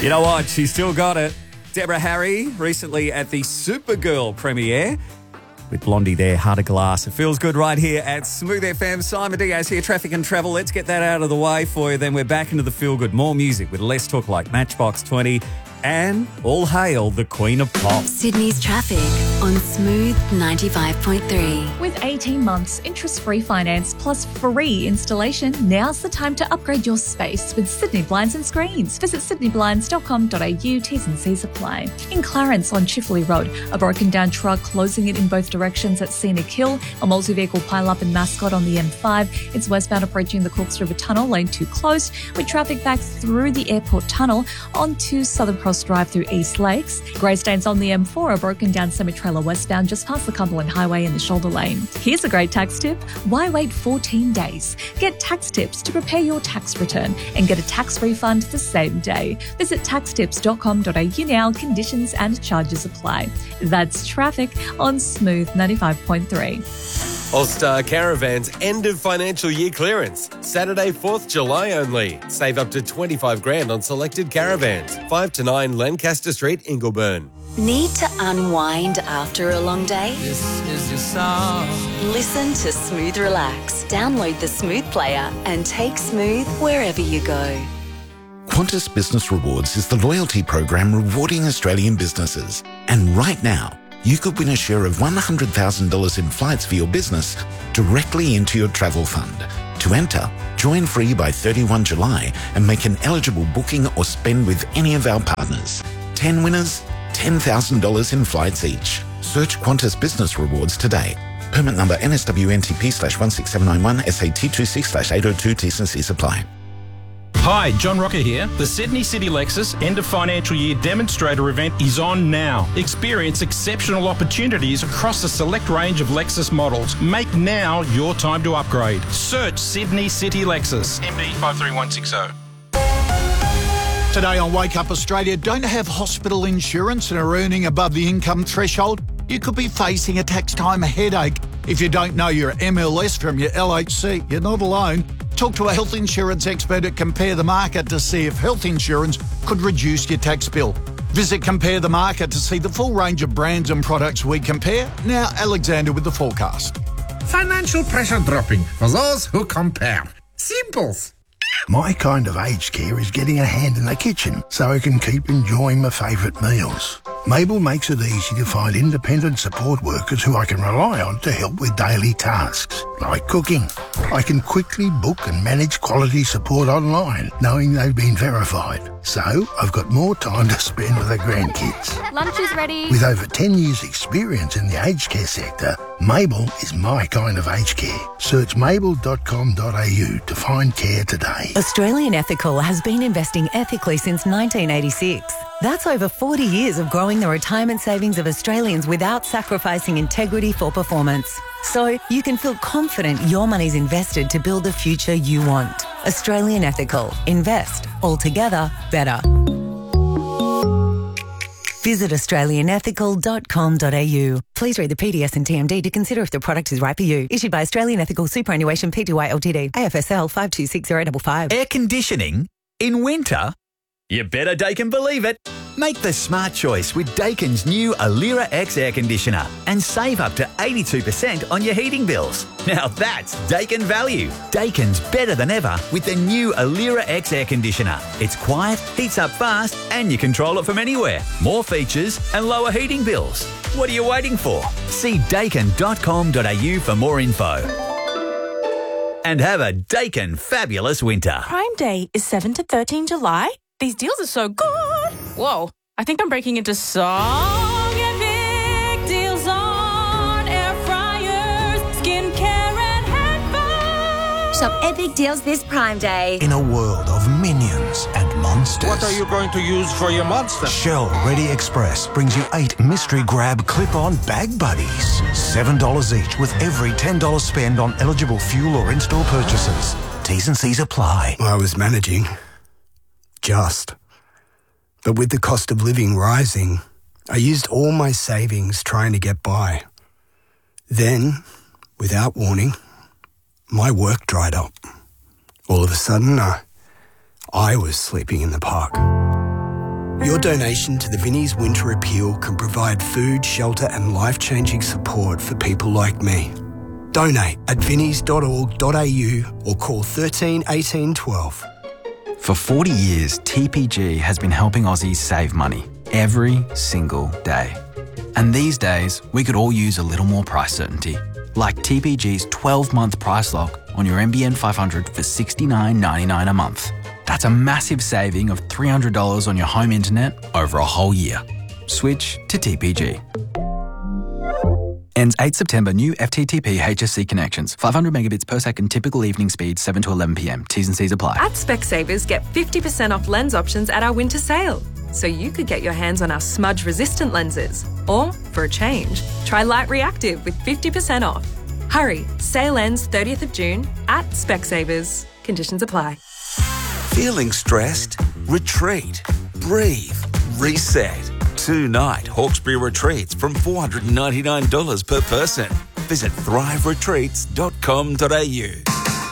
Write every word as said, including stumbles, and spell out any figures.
You know what? She's still got it. Deborah Harry recently at the Supergirl premiere with Blondie there, Heart of Glass. It feels good right here at Smooth F M. Simon Diaz here, traffic and travel. Let's get that out of the way for you. Then we're back into the feel good. More music with less talk like Matchbox twenty. And all hail the Queen of Pop. Sydney's traffic on Smooth ninety-five point three. With eighteen months interest-free finance plus free installation, now's the time to upgrade your space with Sydney Blinds and Screens. Visit sydney blinds dot com dot a u. T's and C's apply. In Clarence on Chifley Road, a broken-down truck closing it in both directions at Scenic Hill, a multi-vehicle pile-up in Mascot on the M five. It's westbound approaching the Cooks River Tunnel, lane two closed, with traffic back through the Airport Tunnel onto Southern Cross Drive through East Lakes. Grey stains on the M four are broken down semi-trailer westbound just past the Cumberland Highway in the shoulder lane. Here's a great tax tip. Why wait fourteen days? Get tax tips to prepare your tax return and get a tax refund the same day. Visit tax tips dot com dot a u now. Conditions and charges apply. That's traffic on Smooth ninety-five point three. All-Star Caravans end of financial year clearance. Saturday, fourth of July only. Save up to twenty-five grand on selected caravans. five to nine Lancaster Street, Ingleburn. Need to unwind after a long day? This is your song. Listen to Smooth Relax. Download the Smooth player and take Smooth wherever you go. Qantas Business Rewards is the loyalty program rewarding Australian businesses. And right now, you could win a share of one hundred thousand dollars in flights for your business directly into your travel fund. To enter, join free by thirty-first of July and make an eligible booking or spend with any of our partners. ten winners, ten thousand dollars in flights each. Search Qantas Business Rewards today. Permit number N S W N T P slash one six seven nine one S A T two six slash eight oh two T's and C's apply. Hi, John Rocker here. The Sydney City Lexus End of Financial Year Demonstrator event is on now. Experience exceptional opportunities across a select range of Lexus models. Make now your time to upgrade. Search Sydney City Lexus. M D five three one six zero. Today on Wake Up Australia, don't have hospital insurance and are earning above the income threshold? You could be facing a tax time headache. If you don't know your M L S from your L H C, you're not alone. Talk to a health insurance expert at Compare the Market to see if health insurance could reduce your tax bill. Visit Compare the Market to see the full range of brands and products we compare. Now, Alexander with the forecast. Financial pressure dropping for those who compare. Simples. My kind of aged care is getting a hand in the kitchen so I can keep enjoying my favourite meals. Mabel makes it easy to find independent support workers who I can rely on to help with daily tasks, like cooking. I can quickly book and manage quality support online, knowing they've been verified. So I've got more time to spend with the grandkids. Lunch is ready. With over ten years experience in the aged care sector, Mabel is my kind of aged care. Search mabel dot com dot a u to find care today. Australian Ethical has been investing ethically since nineteen eighty-six. That's over forty years of growing the retirement savings of Australians without sacrificing integrity for performance. So you can feel confident your money's invested to build the future you want. Australian Ethical. Invest. Altogether better. Visit australian ethical dot com dot a u. Please read the P D S and T M D to consider if the product is right for you. Issued by Australian Ethical Superannuation Pty Ltd. A F S L five two six zero five five. Air conditioning in winter? You better Daikin believe it. Make the smart choice with Daikin's new Alira X air conditioner and save up to eighty-two percent on your heating bills. Now that's Daikin value. Daikin's better than ever with the new Alira X air conditioner. It's quiet, heats up fast, and you control it from anywhere. More features and lower heating bills. What are you waiting for? See daikin dot com dot a u for more info. And have a Daikin fabulous winter. Prime Day is seventh to thirteenth of July. These deals are so good. Whoa, I think I'm breaking into song. Epic deals on air fryers, skincare and headphones. Shop epic deals this Prime Day. In a world of minions and monsters. What are you going to use for your monster? Shell Ready Express brings you eight mystery grab clip-on bag buddies. seven dollars each with every ten dollars spend on eligible fuel or in-store purchases. T's and C's apply. I was managing. Just. But with the cost of living rising, I used all my savings trying to get by. Then, without warning, my work dried up. All of a sudden, uh, I was sleeping in the park. Your donation to the Vinnie's Winter Appeal can provide food, shelter and life-changing support for people like me. Donate at vinnies dot org dot a u or call thirteen eighteen twelve. For forty years, T P G has been helping Aussies save money every single day. And these days, we could all use a little more price certainty, like T P G's twelve-month price lock on your N B N five hundred for sixty-nine ninety-nine a month. That's a massive saving of three hundred dollars on your home internet over a whole year. Switch to T P G. Ends eighth September. New F T T P H S C connections. five hundred megabits per second typical evening speed, seven to eleven p m. T's and C's apply. At Specsavers, get fifty percent off lens options at our winter sale. So you could get your hands on our smudge-resistant lenses. Or, for a change, try Light Reactive with fifty percent off. Hurry, sale ends thirtieth of June at Specsavers. Conditions apply. Feeling stressed? Retreat. Breathe. Reset. Two-night Hawkesbury retreats from four hundred ninety-nine dollars per person. Visit thrive retreats dot com dot a u.